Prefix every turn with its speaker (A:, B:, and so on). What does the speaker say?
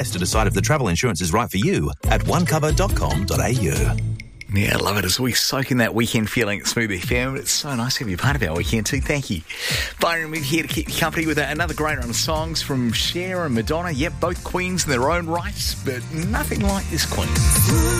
A: to decide if the travel insurance is right for you at onecover.com.au.
B: Yeah, I love it as we soak in that weekend feeling at Smooth FM. It's so nice to have you part of our weekend too. Thank you. Byron, we're here to keep you company with another great run of songs from Cher and Madonna. Yep, both queens in their own rights, but nothing like this queen.